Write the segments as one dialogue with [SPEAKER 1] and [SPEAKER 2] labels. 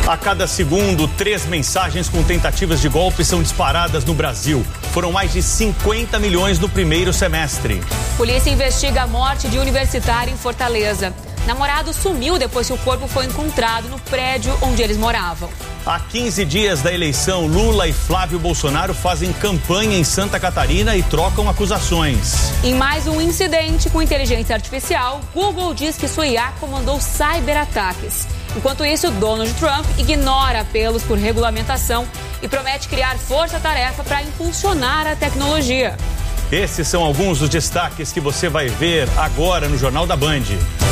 [SPEAKER 1] A cada segundo, 3 mensagens com tentativas de golpe são disparadas no Brasil. Foram mais de 50 milhões no primeiro semestre.
[SPEAKER 2] Polícia investiga a morte de universitário em Fortaleza. Namorado sumiu depois que o corpo foi encontrado no prédio onde eles moravam.
[SPEAKER 1] Há 15 dias da eleição, Lula e Flávio Bolsonaro fazem campanha em Santa Catarina e trocam acusações.
[SPEAKER 2] Em mais um incidente com inteligência artificial, Google diz que sua IA comandou cyberataques. Enquanto isso, Donald Trump ignora apelos por regulamentação e promete criar força-tarefa para impulsionar a tecnologia.
[SPEAKER 1] Esses são alguns dos destaques que você vai ver agora no Jornal da Band.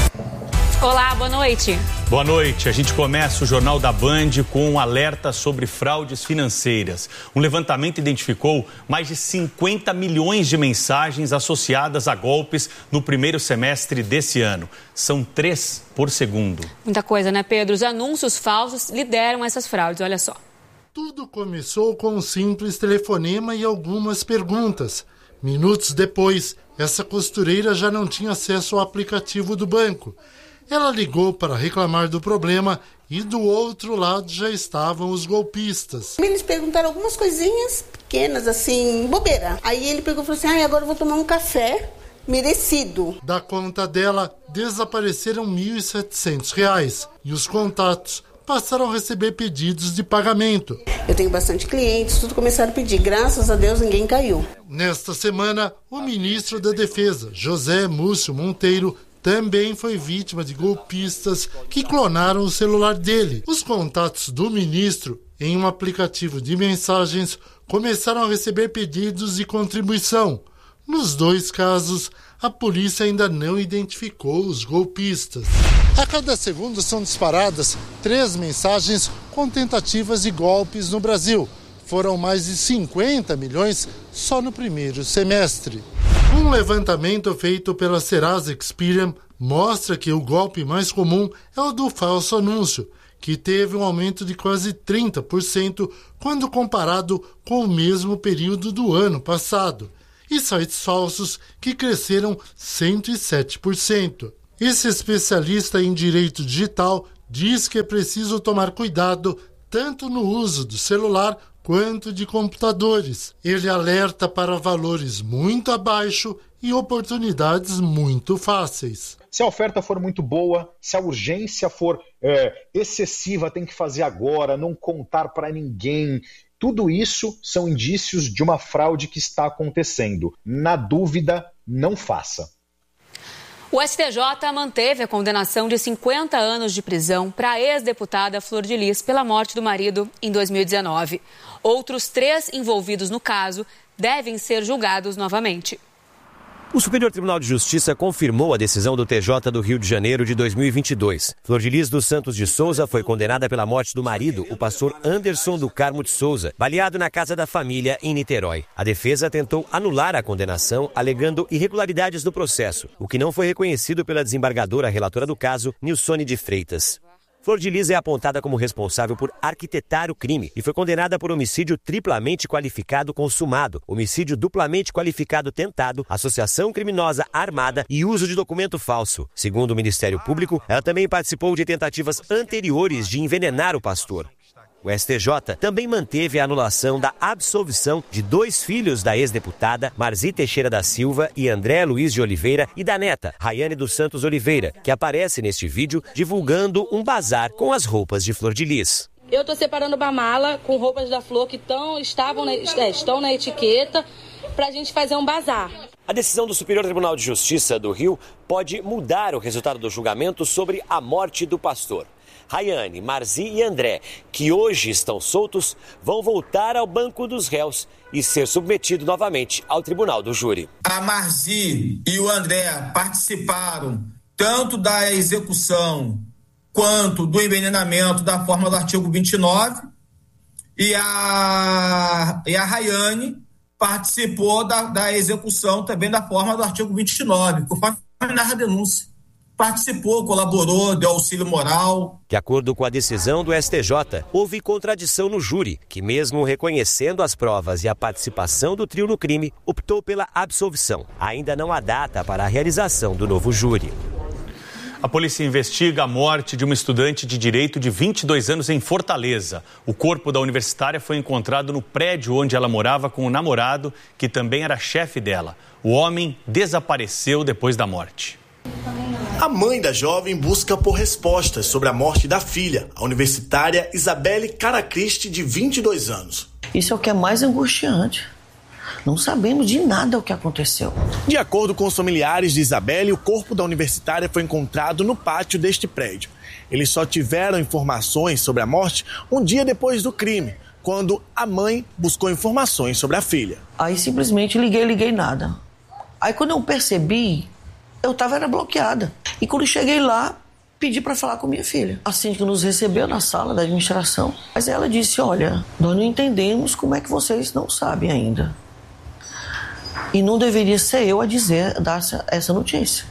[SPEAKER 2] Olá, boa noite.
[SPEAKER 1] Boa noite. A gente começa o Jornal da Band com um alerta sobre fraudes financeiras. Um levantamento identificou mais de 50 milhões de mensagens associadas a golpes no primeiro semestre desse ano. São 3 por segundo.
[SPEAKER 2] Muita coisa, né, Pedro? Os anúncios falsos lideram essas fraudes, olha só.
[SPEAKER 3] Tudo começou com um simples telefonema e algumas perguntas. Minutos depois, essa costureira já não tinha acesso ao aplicativo do banco. Ela ligou para reclamar do problema e do outro lado já estavam os golpistas.
[SPEAKER 4] Eles perguntaram algumas coisinhas pequenas, assim, bobeira. Aí ele pegou e falou assim, agora eu vou tomar um café merecido.
[SPEAKER 3] Da conta dela, desapareceram R$ 1.700 e os contatos passaram a receber pedidos de pagamento.
[SPEAKER 4] Eu tenho bastante clientes, tudo começaram a pedir. Graças a Deus, ninguém caiu.
[SPEAKER 3] Nesta semana, o ministro da Defesa, José Múcio Monteiro, também foi vítima de golpistas que clonaram o celular dele. Os contatos do ministro, em um aplicativo de mensagens, começaram a receber pedidos de contribuição. Nos 2 casos, a polícia ainda não identificou os golpistas. A cada segundo são disparadas 3 mensagens com tentativas de golpes no Brasil. Foram mais de 50 milhões só no primeiro semestre. Um levantamento feito pela Serasa Experian mostra que o golpe mais comum é o do falso anúncio, que teve um aumento de quase 30% quando comparado com o mesmo período do ano passado, e sites falsos que cresceram 107%. Esse especialista em direito digital diz que é preciso tomar cuidado tanto no uso do celular quanto de computadores. Ele alerta para valores muito abaixo e oportunidades muito fáceis.
[SPEAKER 5] Se a oferta for muito boa, se a urgência for excessiva, tem que fazer agora, não contar para ninguém. Tudo isso são indícios de uma fraude que está acontecendo. Na dúvida, não faça.
[SPEAKER 2] O STJ manteve a condenação de 50 anos de prisão para a ex-deputada Flor de Lis pela morte do marido em 2019. Outros 3 envolvidos no caso devem ser julgados novamente.
[SPEAKER 6] O Superior Tribunal de Justiça confirmou a decisão do TJ do Rio de Janeiro de 2022. Flor de Lis dos Santos de Souza foi condenada pela morte do marido, o pastor Anderson do Carmo de Souza, baleado na casa da família em Niterói. A defesa tentou anular a condenação, alegando irregularidades no processo, o que não foi reconhecido pela desembargadora relatora do caso, Nilsone de Freitas. Flor de Lis é apontada como responsável por arquitetar o crime e foi condenada por homicídio triplamente qualificado consumado, homicídio duplamente qualificado tentado, associação criminosa armada e uso de documento falso. Segundo o Ministério Público, ela também participou de tentativas anteriores de envenenar o pastor. O STJ também manteve a anulação da absolvição de 2 filhos da ex-deputada, Marzi Teixeira da Silva e André Luiz de Oliveira, e da neta, Rayane dos Santos Oliveira, que aparece neste vídeo divulgando um bazar com as roupas de Flor de Lis.
[SPEAKER 7] Eu estou separando uma mala com roupas da Flor que estão na etiqueta para a gente fazer um bazar.
[SPEAKER 6] A decisão do Superior Tribunal de Justiça do Rio pode mudar o resultado do julgamento sobre a morte do pastor. Rayane, Marzi e André, que hoje estão soltos, vão voltar ao banco dos réus e ser submetidos novamente ao tribunal do júri.
[SPEAKER 8] A Marzi e o André participaram tanto da execução quanto do envenenamento da forma do artigo 29 e a Rayane participou da execução também da forma do artigo 29, conforme na denúncia. Participou, colaborou, deu auxílio moral.
[SPEAKER 6] De acordo com a decisão do STJ, houve contradição no júri, que mesmo reconhecendo as provas e a participação do trio no crime, optou pela absolvição. Ainda não há data para a realização do novo júri.
[SPEAKER 1] A polícia investiga a morte de uma estudante de direito de 22 anos em Fortaleza. O corpo da universitária foi encontrado no prédio onde ela morava com o namorado, que também era chefe dela. O homem desapareceu depois da morte.
[SPEAKER 9] A mãe da jovem busca por respostas sobre a morte da filha, a universitária Isabelle Caracristi, de 22 anos.
[SPEAKER 10] Isso é o que é mais angustiante. Não sabemos de nada o que aconteceu.
[SPEAKER 9] De acordo com os familiares de Isabelle, o corpo da universitária foi encontrado no pátio deste prédio. Eles só tiveram informações sobre a morte um dia depois do crime, quando a mãe buscou informações sobre a filha.
[SPEAKER 10] Aí simplesmente liguei nada. Aí quando eu percebi, eu era bloqueada. E quando cheguei lá, pedi para falar com minha filha. Assim que nos recebeu na sala da administração. Mas ela disse, olha, nós não entendemos como é que vocês não sabem ainda. E não deveria ser eu a dar essa notícia.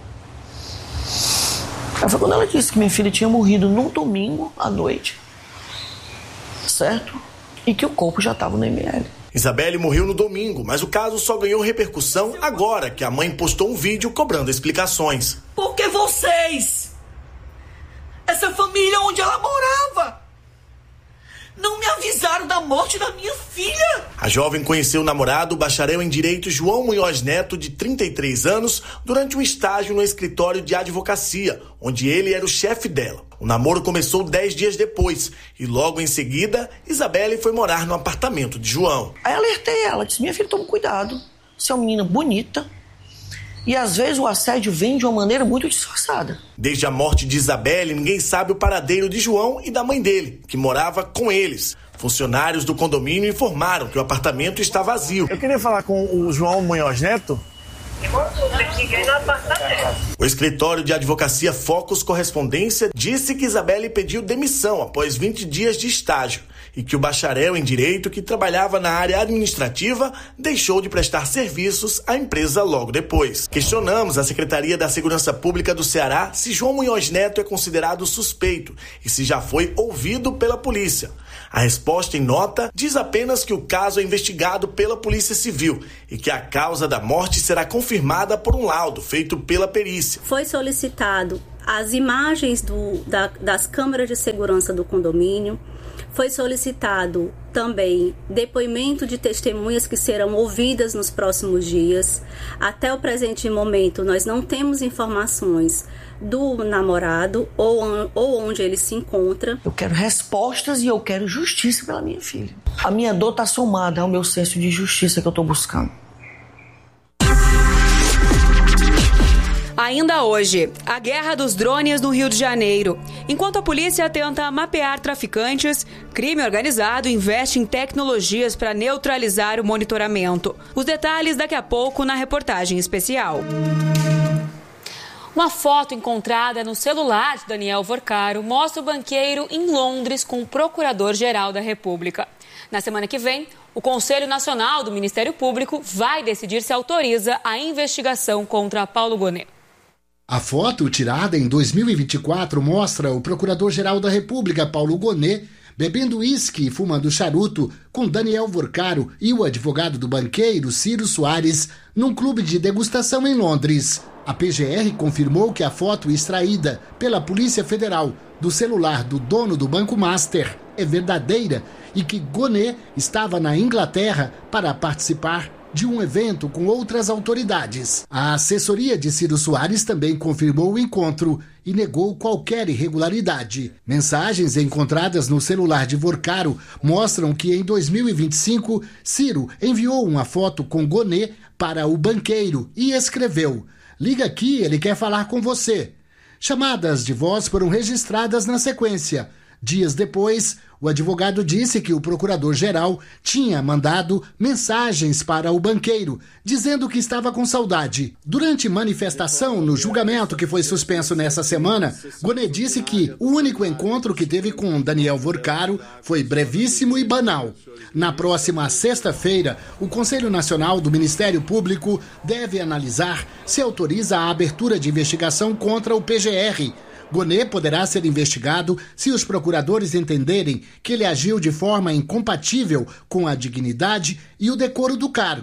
[SPEAKER 10] Foi quando ela disse que minha filha tinha morrido num domingo à noite, certo? E que o corpo já estava no IML.
[SPEAKER 9] Isabelle morreu no domingo, mas o caso só ganhou repercussão agora que a mãe postou um vídeo cobrando explicações.
[SPEAKER 10] Por que vocês? Essa família onde ela morava? Não me avisaram da morte da minha filha.
[SPEAKER 9] A jovem conheceu o namorado, o bacharel em Direito João Munhoz Neto, de 33 anos, durante um estágio no escritório de advocacia, onde ele era o chefe dela. O namoro começou 10 dias depois e logo em seguida, Isabelle foi morar no apartamento de João.
[SPEAKER 10] Aí alertei ela, disse, minha filha, toma cuidado, você é uma menina bonita e às vezes o assédio vem de uma maneira muito disfarçada.
[SPEAKER 9] Desde a morte de Isabelle, ninguém sabe o paradeiro de João e da mãe dele, que morava com eles. Funcionários do condomínio informaram que o apartamento está vazio.
[SPEAKER 11] Eu queria falar com o João Munhoz Neto.
[SPEAKER 9] O escritório de advocacia Focus Correspondência disse que Isabelle pediu demissão após 20 dias de estágio e que o bacharel em Direito, que trabalhava na área administrativa, deixou de prestar serviços à empresa logo depois. Questionamos a Secretaria da Segurança Pública do Ceará se João Munhoz Neto é considerado suspeito e se já foi ouvido pela polícia. A resposta em nota diz apenas que o caso é investigado pela Polícia Civil e que a causa da morte será confirmada por um laudo feito pela perícia.
[SPEAKER 12] Foi solicitado as imagens das câmeras de segurança do condomínio, foi solicitado também depoimento de testemunhas que serão ouvidas nos próximos dias. Até o presente momento, nós não temos informações do namorado ou onde ele se encontra.
[SPEAKER 10] Eu quero respostas e eu quero justiça pela minha filha. A minha dor está somada ao meu senso de justiça que eu estou buscando.
[SPEAKER 2] Ainda hoje, a guerra dos drones no Rio de Janeiro. Enquanto a polícia tenta mapear traficantes, crime organizado investe em tecnologias para neutralizar o monitoramento. Os detalhes daqui a pouco na reportagem especial. Uma foto encontrada no celular de Daniel Vorcaro mostra o banqueiro em Londres com o Procurador-Geral da República. Na semana que vem, o Conselho Nacional do Ministério Público vai decidir se autoriza a investigação contra Paulo Gonet.
[SPEAKER 13] A foto, tirada em 2024, mostra o Procurador-Geral da República, Paulo Gonet, bebendo uísque e fumando charuto com Daniel Vorcaro e o advogado do banqueiro, Ciro Soares, num clube de degustação em Londres. A PGR confirmou que a foto extraída pela Polícia Federal do celular do dono do Banco Master é verdadeira e que Gonet estava na Inglaterra para participar de um evento com outras autoridades. A assessoria de Ciro Soares também confirmou o encontro e negou qualquer irregularidade. Mensagens encontradas no celular de Vorcaro mostram que em 2025, Ciro enviou uma foto com Gonet para o banqueiro e escreveu: "Liga aqui, ele quer falar com você." Chamadas de voz foram registradas na sequência. Dias depois, o advogado disse que o procurador-geral tinha mandado mensagens para o banqueiro, dizendo que estava com saudade. Durante manifestação no julgamento que foi suspenso nessa semana, Gonet disse que o único encontro que teve com Daniel Vorcaro foi brevíssimo e banal. Na próxima sexta-feira, o Conselho Nacional do Ministério Público deve analisar se autoriza a abertura de investigação contra o PGR. Gonet poderá ser investigado se os procuradores entenderem que ele agiu de forma incompatível com a dignidade e o decoro do cargo.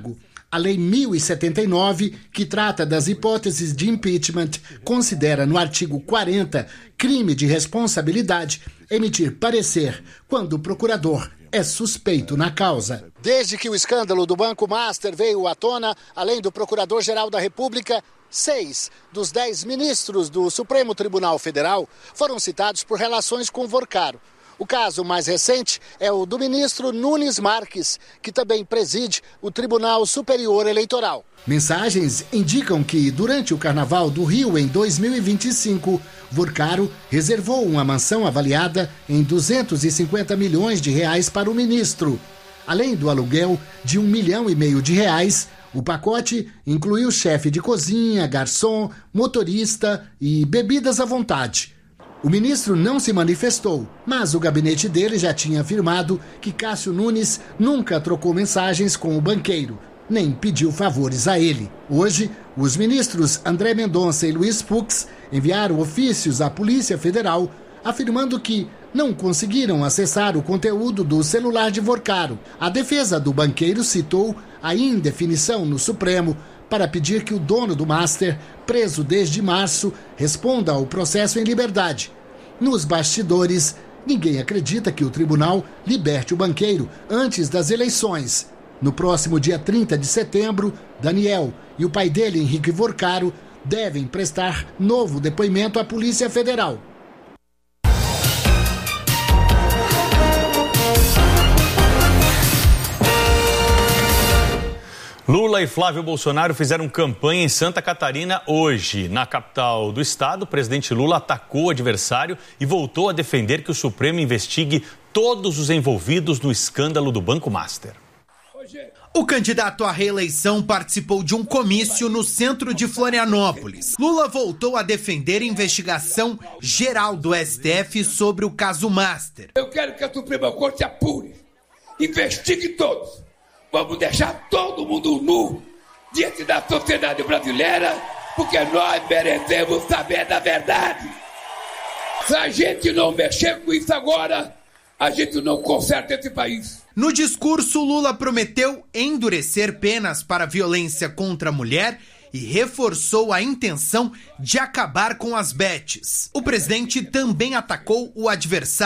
[SPEAKER 13] A Lei 1079, que trata das hipóteses de impeachment, considera no artigo 40 crime de responsabilidade emitir parecer quando o procurador é suspeito na causa. Desde que o escândalo do Banco Master veio à tona, além do Procurador-Geral da República, 6 dos 10 ministros do Supremo Tribunal Federal foram citados por relações com Vorcaro. O caso mais recente é o do ministro Nunes Marques, que também preside o Tribunal Superior Eleitoral. Mensagens indicam que, durante o Carnaval do Rio em 2025, Vorcaro reservou uma mansão avaliada em 250 milhões de reais para o ministro. Além do aluguel de R$1,5 milhão, o pacote incluiu chefe de cozinha, garçom, motorista e bebidas à vontade. O ministro não se manifestou, mas o gabinete dele já tinha afirmado que Cássio Nunes nunca trocou mensagens com o banqueiro, nem pediu favores a ele. Hoje, os ministros André Mendonça e Luiz Fux enviaram ofícios à Polícia Federal afirmando que não conseguiram acessar o conteúdo do celular de Vorcaro. A defesa do banqueiro citou a indefinição no Supremo para pedir que o dono do Master, preso desde março, responda ao processo em liberdade. Nos bastidores, ninguém acredita que o tribunal liberte o banqueiro antes das eleições. No próximo dia 30 de setembro, Daniel e o pai dele, Henrique Vorcaro, devem prestar novo depoimento à Polícia Federal.
[SPEAKER 1] Lula e Flávio Bolsonaro fizeram campanha em Santa Catarina hoje. Na capital do estado, o presidente Lula atacou o adversário e voltou a defender que o Supremo investigue todos os envolvidos no escândalo do Banco Master.
[SPEAKER 14] O candidato à reeleição participou de um comício no centro de Florianópolis. Lula voltou a defender a investigação geral do STF sobre o caso Master.
[SPEAKER 15] Eu quero que a Suprema Corte apure, investigue todos. Vamos deixar todo mundo nu diante da sociedade brasileira, porque nós merecemos saber da verdade. Se a gente não mexer com isso agora, a gente não conserta esse país.
[SPEAKER 14] No discurso, Lula prometeu endurecer penas para violência contra a mulher e reforçou a intenção de acabar com as bets. O presidente também atacou o adversário